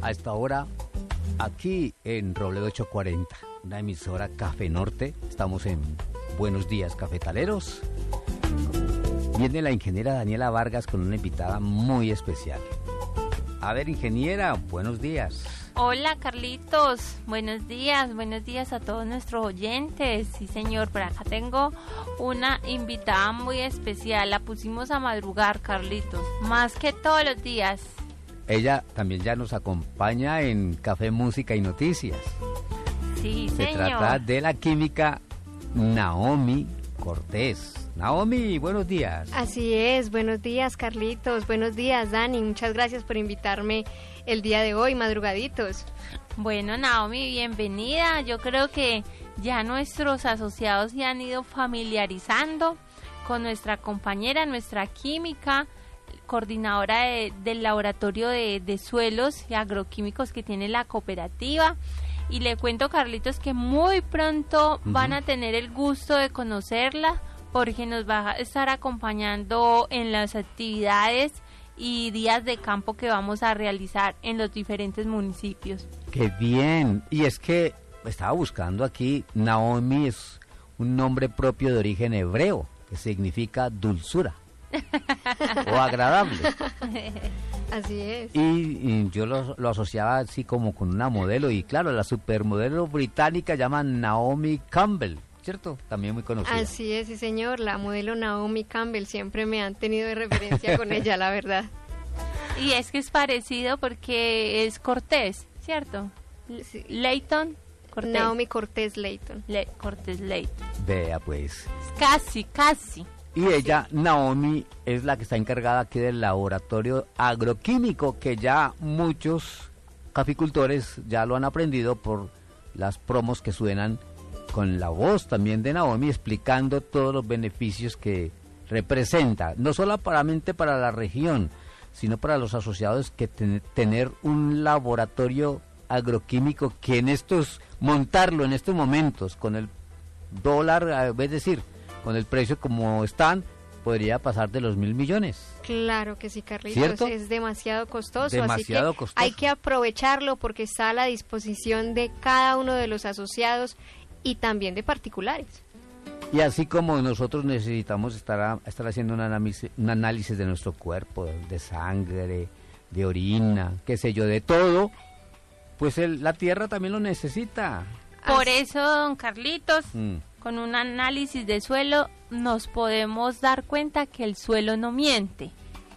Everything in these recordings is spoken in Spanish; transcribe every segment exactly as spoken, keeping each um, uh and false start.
a esta hora aquí en Robledo ochocientos cuarenta, una emisora Café Norte. Estamos en Buenos Días Cafetaleros. Viene la ingeniera Daniela Vargas con una invitada muy especial. A ver, ingeniera, buenos días. Hola, Carlitos, buenos días, buenos días a todos nuestros oyentes. Sí, señor, por acá tengo una invitada muy especial. La pusimos a madrugar, Carlitos, más que todos los días. Ella también ya nos acompaña en Café, Música y Noticias. Sí, Se señor. trata de la química Naomi Cortés. Naomi, buenos días. Así es, buenos días, Carlitos, buenos días, Dani, muchas gracias por invitarme el día de hoy, madrugaditos. Bueno, Naomi, bienvenida. Yo creo que ya nuestros asociados se han ido familiarizando con nuestra compañera, nuestra química, coordinadora de, del laboratorio de, de suelos y agroquímicos que tiene la cooperativa. Y le cuento, Carlitos, que muy pronto uh-huh. van a tener el gusto de conocerla, porque nos va a estar acompañando en las actividades y días de campo que vamos a realizar en los diferentes municipios. ¡Qué bien! Y es que estaba buscando aquí, Naomi es un nombre propio de origen hebreo, que significa dulzura o agradable. Así es. Y, y yo lo, lo asociaba así como con una modelo, y claro, la supermodelo británica llaman Naomi Campbell, ¿cierto? También muy conocida. Así es, sí señor, la modelo Naomi Campbell, siempre me han tenido de referencia con ella, la verdad. Y es que es parecido porque es Cortés, ¿cierto? Sí. Leighton Cortés. Naomi Cortés Leighton. Le Cortés Leighton. Vea pues. Casi, casi. Y ella, sí. Naomi, es la que está encargada aquí del laboratorio agroquímico, que ya muchos caficultores ya lo han aprendido por las promos que suenan con la voz también de Naomi, explicando todos los beneficios que representa, no solamente para la región, sino para los asociados, que ten, tener un laboratorio agroquímico que en estos, montarlo en estos momentos con el dólar, es decir, con el precio como están, podría pasar de los mil millones. Claro que sí, Carlitos, ¿cierto? Es demasiado costoso, demasiado así que costoso. Hay que aprovecharlo porque está a la disposición de cada uno de los asociados y también de particulares. Y así como nosotros necesitamos estar, a, estar haciendo un análisis, un análisis de nuestro cuerpo, de sangre, de orina, qué sé yo, de todo, pues el, la tierra también lo necesita. Por eso, don Carlitos, mm. con un análisis de suelo nos podemos dar cuenta que el suelo no miente.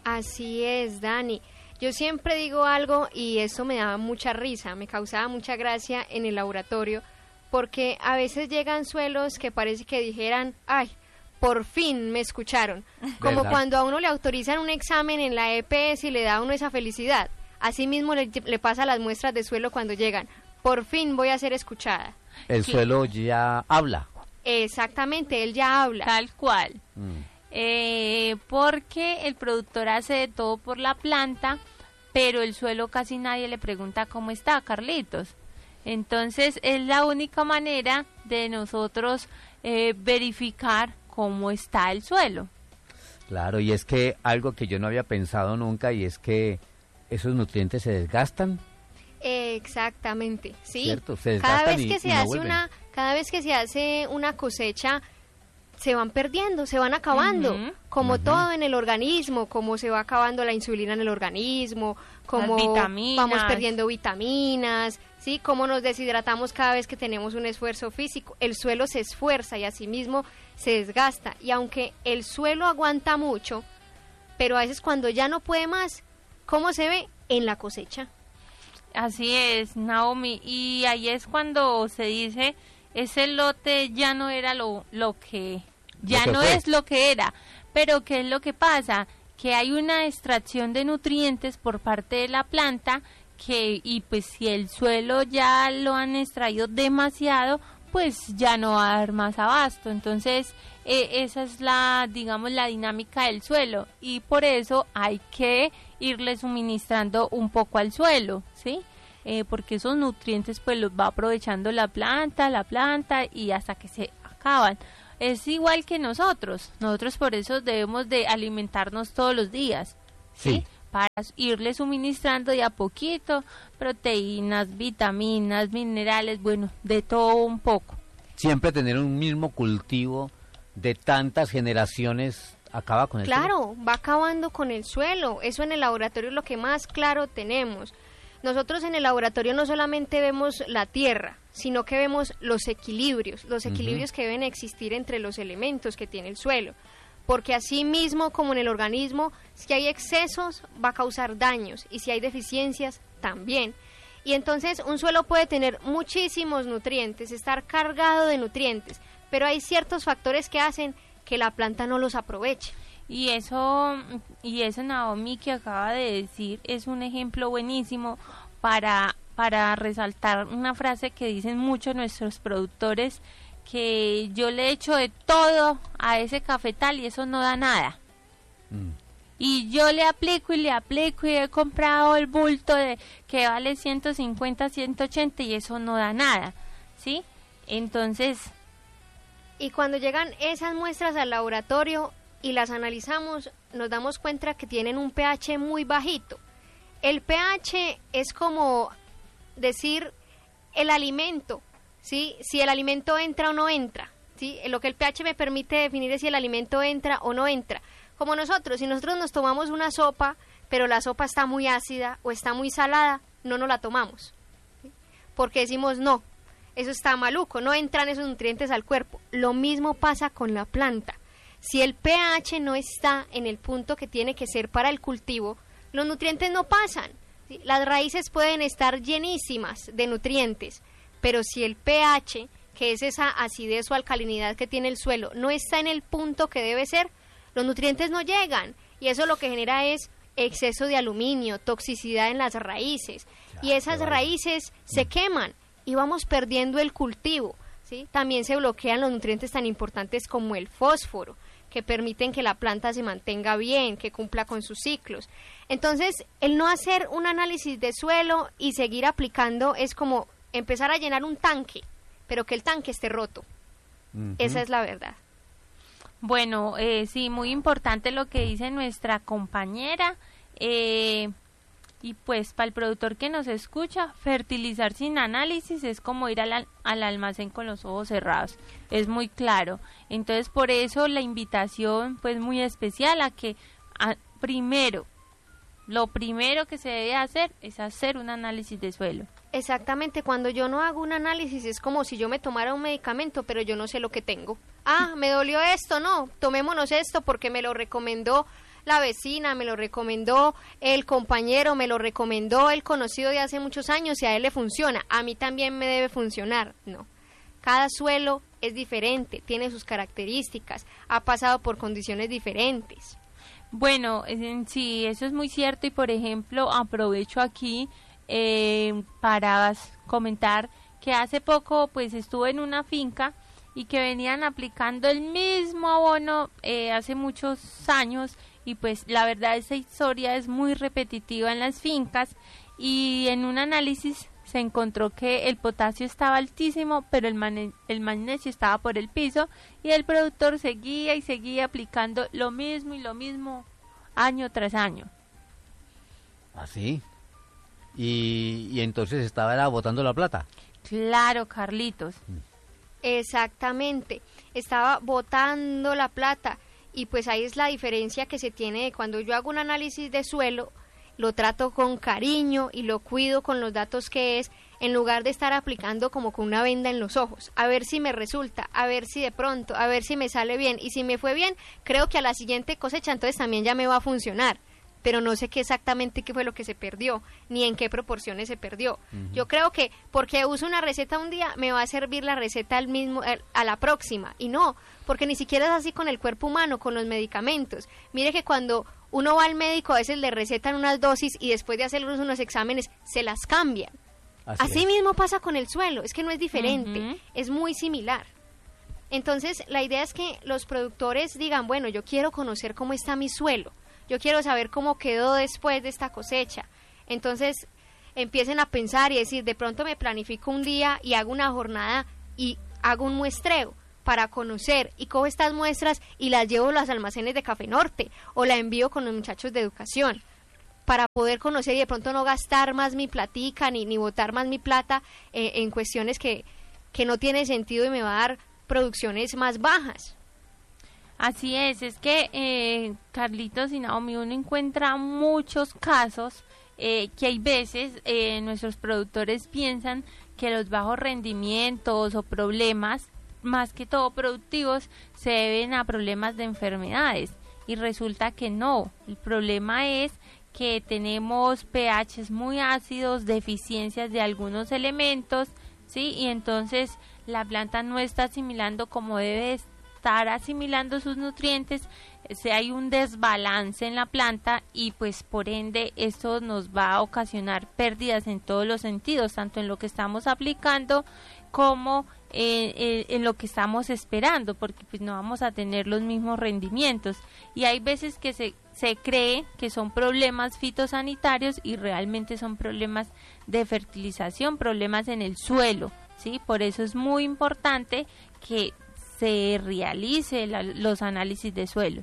Así es, Dani. Yo siempre digo algo y eso me daba mucha risa, me causaba mucha gracia en el laboratorio, porque a veces llegan suelos que parece que dijeran, ay, por fin me escucharon. Como ¿verdad? Cuando a uno le autorizan un examen en la E P S y le da a uno esa felicidad. Así mismo le, le pasa a las muestras de suelo cuando llegan. Por fin voy a ser escuchada. El Sí. suelo ya habla. Exactamente, él ya habla. Tal cual. Mm. Eh, porque el productor hace de todo por la planta, pero el suelo casi nadie le pregunta cómo está, Carlitos. Entonces es la única manera de nosotros eh, verificar cómo está el suelo. Claro, y es que algo que yo no había pensado nunca, y es que esos nutrientes se desgastan. Exactamente, sí. ¿Cierto? Se Cada desgastan vez que y, se y no hace vuelven. una, cada vez que se hace una cosecha, se van perdiendo, se van acabando, Uh-huh. como Uh-huh. todo en el organismo, como se va acabando la insulina en el organismo, como Las vitaminas. vamos perdiendo vitaminas, sí, como nos deshidratamos cada vez que tenemos un esfuerzo físico. El suelo se esfuerza y asimismo se desgasta, y aunque el suelo aguanta mucho, pero a veces cuando ya no puede más, ¿cómo se ve? En la cosecha. Así es, Naomi, y ahí es cuando se dice, ese lote ya no era lo, lo que, ya Lo que no fue. es lo que era, pero ¿qué es lo que pasa? Que hay una extracción de nutrientes por parte de la planta, que, y pues si el suelo ya lo han extraído demasiado, pues ya no va a dar más abasto. Entonces eh, esa es la, digamos, la dinámica del suelo, y por eso hay que irle suministrando un poco al suelo, ¿sí? Eh, porque esos nutrientes pues los va aprovechando la planta, la planta y hasta que se acaban. Es igual que nosotros, nosotros por eso debemos de alimentarnos todos los días, ¿sí? Sí. para irle suministrando de a poquito proteínas, vitaminas, minerales, bueno, de todo un poco. Siempre tener un mismo cultivo de tantas generaciones acaba con el suelo. Claro, va acabando con el suelo. Eso en el laboratorio es lo que más claro tenemos. Nosotros en el laboratorio no solamente vemos la tierra, sino que vemos los equilibrios, los equilibrios uh-huh. que deben existir entre los elementos que tiene el suelo. Porque así mismo como en el organismo, si hay excesos va a causar daños y si hay deficiencias también. Y entonces un suelo puede tener muchísimos nutrientes, estar cargado de nutrientes, pero hay ciertos factores que hacen que la planta no los aproveche. Y eso, y eso Naomi que acaba de decir es un ejemplo buenísimo para, para resaltar una frase que dicen mucho nuestros productores, que yo le echo de todo a ese cafetal y eso no da nada. Mm. Y yo le aplico y le aplico y he comprado el bulto de que vale ciento cincuenta, ciento ochenta y eso no da nada, ¿sí? Entonces... Y cuando llegan esas muestras al laboratorio y las analizamos, nos damos cuenta que tienen un pH muy bajito. El pH es como decir el alimento, ¿sí? Si el alimento entra o no entra, ¿sí? Lo que el pH me permite definir es si el alimento entra o no entra. Como nosotros, si nosotros nos tomamos una sopa, pero la sopa está muy ácida o está muy salada, no nos la tomamos, ¿sí? Porque decimos no. Eso está maluco, no entran esos nutrientes al cuerpo. Lo mismo pasa con la planta. Si el pH no está en el punto que tiene que ser para el cultivo, los nutrientes no pasan, ¿sí? Las raíces pueden estar llenísimas de nutrientes, pero si el pH, que es esa acidez o alcalinidad que tiene el suelo, no está en el punto que debe ser, los nutrientes no llegan. Y eso lo que genera es exceso de aluminio, toxicidad en las raíces. Y esas raíces se queman. Y vamos perdiendo el cultivo, ¿sí? También se bloquean los nutrientes tan importantes como el fósforo, que permiten que la planta se mantenga bien, que cumpla con sus ciclos. Entonces, el no hacer un análisis de suelo y seguir aplicando es como empezar a llenar un tanque, pero que el tanque esté roto. Uh-huh. Esa es la verdad. Bueno, eh, sí, muy importante lo que dice nuestra compañera. Eh... Y pues para el productor que nos escucha, fertilizar sin análisis es como ir al, al almacén con los ojos cerrados, es muy claro. Entonces por eso la invitación pues muy especial a que a, primero, lo primero que se debe hacer es hacer un análisis de suelo. Exactamente, cuando yo no hago un análisis es como si yo me tomara un medicamento pero yo no sé lo que tengo. Ah, me dolió esto, no, tomémonos esto porque me lo recomendó la vecina, me lo recomendó el compañero, me lo recomendó el conocido de hace muchos años y a él le funciona, a mí también me debe funcionar. No, cada suelo es diferente, tiene sus características, ha pasado por condiciones diferentes. Bueno, sí, eso es muy cierto y por ejemplo aprovecho aquí eh, para comentar que hace poco pues estuve en una finca y que venían aplicando el mismo abono eh, hace muchos años. Y pues la verdad esa historia es muy repetitiva en las fincas y en un análisis se encontró que el potasio estaba altísimo, pero el, mane- el magnesio estaba por el piso y el productor seguía y seguía aplicando lo mismo y lo mismo año tras año. ¿Así? ¿Y, y entonces estaba botando la plata? Claro, Carlitos. Exactamente, estaba botando la plata. Y pues ahí es la diferencia que se tiene de cuando yo hago un análisis de suelo, lo trato con cariño y lo cuido con los datos que es, en lugar de estar aplicando como con una venda en los ojos, a ver si me resulta, a ver si de pronto, a ver si me sale bien. Y si me fue bien, creo que a la siguiente cosecha entonces también ya me va a funcionar. Pero no sé qué exactamente qué fue lo que se perdió, ni en qué proporciones se perdió. Uh-huh. Yo creo que porque uso una receta un día, me va a servir la receta al mismo, a la próxima. Y no, porque ni siquiera es así con el cuerpo humano, con los medicamentos. Mire que cuando uno va al médico, a veces le recetan unas dosis y después de hacer unos exámenes, se las cambian. Así, así mismo pasa con el suelo, es que no es diferente, uh-huh. es muy similar. Entonces, la idea es que los productores digan, bueno, yo quiero conocer cómo está mi suelo. Yo quiero saber cómo quedó después de esta cosecha. Entonces, empiecen a pensar y decir, de pronto me planifico un día y hago una jornada y hago un muestreo para conocer y cojo estas muestras y las llevo a los almacenes de Café Norte o la envío con los muchachos de educación para poder conocer y de pronto no gastar más mi platica ni, ni botar más mi plata eh, en cuestiones que, que no tiene sentido y me va a dar producciones más bajas. Así es, es que eh, Carlitos y Naomi, uno encuentra muchos casos eh, que hay veces eh, nuestros productores piensan que los bajos rendimientos o problemas, más que todo productivos, se deben a problemas de enfermedades y resulta que no, el problema es que tenemos pHs muy ácidos, deficiencias de algunos elementos, ¿sí? Y entonces la planta no está asimilando como debe estar asimilando sus nutrientes, si hay un desbalance en la planta y pues por ende esto nos va a ocasionar pérdidas en todos los sentidos, tanto en lo que estamos aplicando como en, en, en lo que estamos esperando, porque pues no vamos a tener los mismos rendimientos y hay veces que se, se cree que son problemas fitosanitarios y realmente son problemas de fertilización, problemas en el suelo, ¿sí? Por eso es muy importante que se realice la, los análisis de suelo.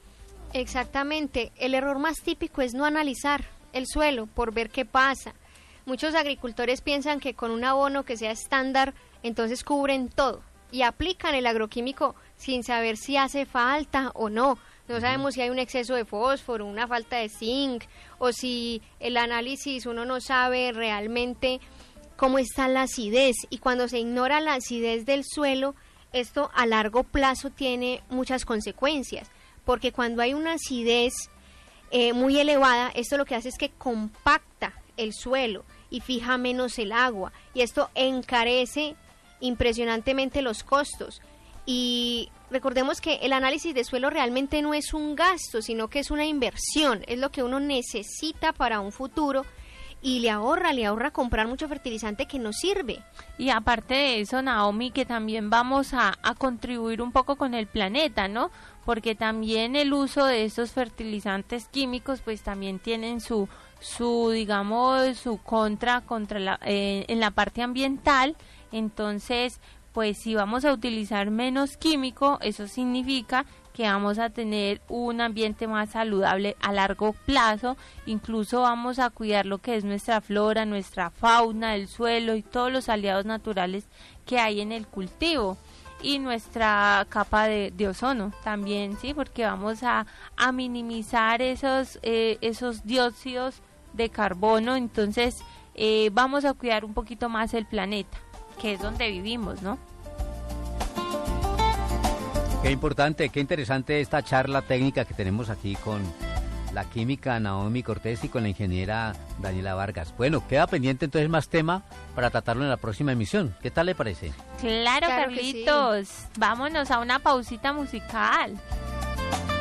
Exactamente, el error más típico es no analizar el suelo por ver qué pasa. Muchos agricultores piensan que con un abono que sea estándar, entonces cubren todo y aplican el agroquímico sin saber si hace falta o no. No sabemos si hay un exceso de fósforo, una falta de zinc, o si el análisis uno no sabe realmente cómo está la acidez. Y cuando se ignora la acidez del suelo, esto a largo plazo tiene muchas consecuencias, porque cuando hay una acidez eh, muy elevada, esto lo que hace es que compacta el suelo y fija menos el agua, y esto encarece impresionantemente los costos. Y recordemos que el análisis de suelo realmente no es un gasto, sino que es una inversión, es lo que uno necesita para un futuro y le ahorra, le ahorra comprar mucho fertilizante que no sirve. Y aparte de eso, Naomi, que también vamos a, a contribuir un poco con el planeta, ¿no? Porque también el uso de estos fertilizantes químicos pues también tienen su, su digamos, su contra, contra la, eh, en la parte ambiental. Entonces, pues si vamos a utilizar menos químico, eso significa que vamos a tener un ambiente más saludable a largo plazo, incluso vamos a cuidar lo que es nuestra flora, nuestra fauna, el suelo y todos los aliados naturales que hay en el cultivo y nuestra capa de, de ozono también, sí, porque vamos a, a minimizar esos, eh, esos dióxidos de carbono, entonces eh, vamos a cuidar un poquito más el planeta, que es donde vivimos, ¿no? Qué importante, qué interesante esta charla técnica que tenemos aquí con la química Naomi Cortés y con la ingeniera Daniela Vargas. Bueno, queda pendiente entonces más tema para tratarlo en la próxima emisión. ¿Qué tal le parece? Claro, Claro Carlitos. sí. Vámonos a una pausita musical.